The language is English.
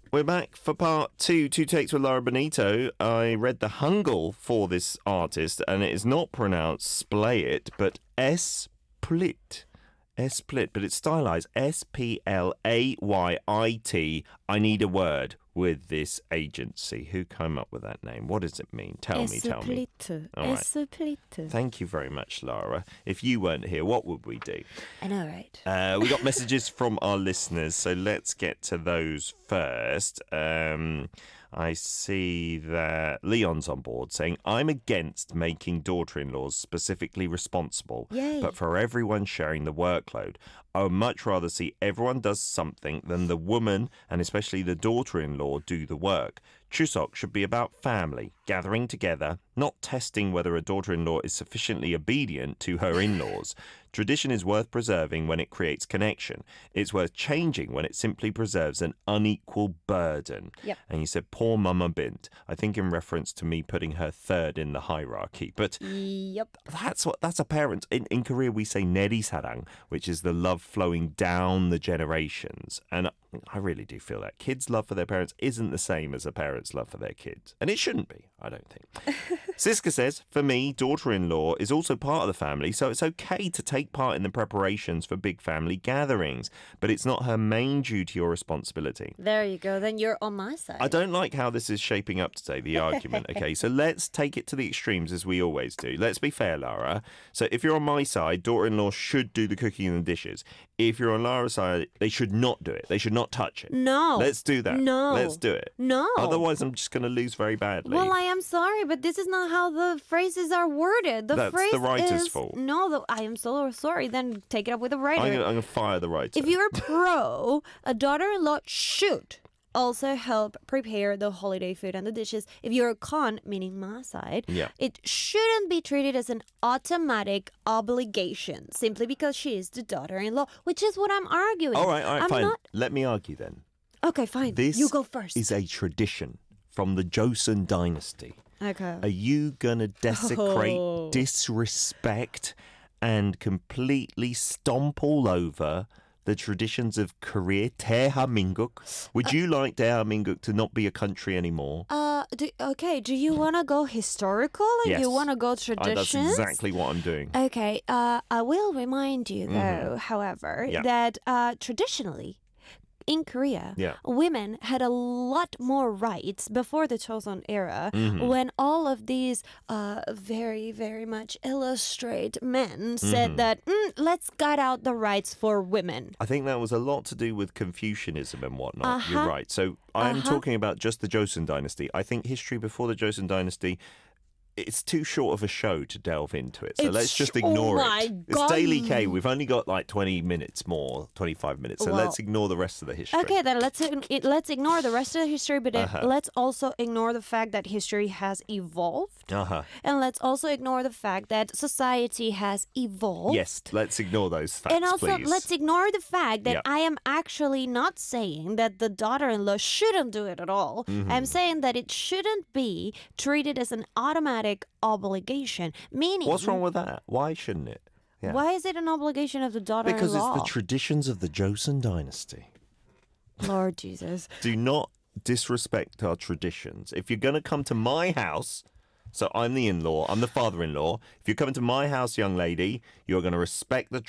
We're back for part two takes with Laura Benito. I read the Hangul for this artist, and it is not pronounced Splayit, but S-Plit. S-Plit, but it's stylized S-P-L-A-Y-I-T. I need a word with this agency. Who came up with that name? What does it mean? Tell me. S-Plit. All right. S-Plit. Thank you very much, Lara. If you weren't here, what would we do? I know, right? We got messages from our listeners, so let's get to those first. I see that Leon's on board saying, I'm against making daughter-in-laws specifically responsible, Yay. but for everyone sharing the workload. I would much rather see everyone does something than the woman, and especially the daughter-in-law, do the work. Chuseok should be about family, gathering together, not testing whether a daughter-in-law is sufficiently obedient to her in-laws. Tradition is worth preserving when it creates connection. It's worth changing when it simply preserves an unequal burden. Yep. And you said, poor Mama Bint. I think in reference to me putting her third in the hierarchy. But Yep. that's a parent. In Korea, we say 내리사랑, which is the love flowing down the generations. And I really do feel that kids' love for their parents isn't the same as a parent's love for their kids. And it shouldn't be, I don't think. Siska says, for me, daughter-in-law is also part of the family, so it's okay to take part in the preparations for big family gatherings, but it's not her main duty or responsibility. There you go. Then you're on my side. I don't like how this is shaping up today, the argument. Okay, so let's take it to the extremes as we always do. Let's be fair, Lara. So if you're on my side, daughter-in-law should do the cooking and the dishes. If you're on Lara's side, they should not do it. They should not touch it. No. Let's do that. No. Let's do it. No. Otherwise, I'm just going to lose very badly. Well, I am sorry, but this is not how the phrases are worded. That's phrase the writer's is, fault. No, I am so sorry. Then take it up with the writer. I'm going to fire the writer. If you're pro, a daughter-in-law should also help prepare the holiday food and the dishes. If you're a con, meaning my side, Yeah. it shouldn't be treated as an automatic obligation simply because she is the daughter-in-law, which is what I'm arguing. All right, I'm fine. not... Let me argue then. Okay, fine. This you go first. is a tradition from the Joseon dynasty. Okay. Are you going to desecrate, Oh. disrespect, and completely stomp all over the traditions of Korea, 대한민국? Would you like 대한민국 to not be a country anymore? Do you want to go historical? Like Yes. You want to go That's traditions? exactly what I'm doing. Okay, I will remind you, though, however, Yeah. that traditionally, in Korea, Yeah. women had a lot more rights before the Joseon era when all of these very, very much illustrate men said that, let's gut out the rights for women. I think that was a lot to do with Confucianism and whatnot. Uh-huh. You're right. So I'm talking about just the Joseon dynasty. I think history before the Joseon dynasty, it's too short of a show to delve into it. So let's just ignore oh my it. It's God. Daily K. We've only got like 20 minutes more, 25 minutes. So Well, let's ignore the rest of the history. Okay, then let's ignore the rest of the history, but let's also ignore the fact that history has evolved. Uh-huh. And let's also ignore the fact that society has evolved. Yes, let's ignore those facts, And also, please. let's ignore the fact that Yeah. I am actually not saying that the daughter-in-law shouldn't do it at all. I'm saying that it shouldn't be treated as an automatic obligation. Meaning, What's wrong with that? Why shouldn't it? Yeah. why is it an obligation of the daughter-in-law? Because it's the traditions of the Joseon dynasty. Lord Jesus. Do not disrespect our traditions. If you're going to come to my house, so I'm the in-law, I'm the father-in-law. If you're coming to my house, young lady, you're going to respect the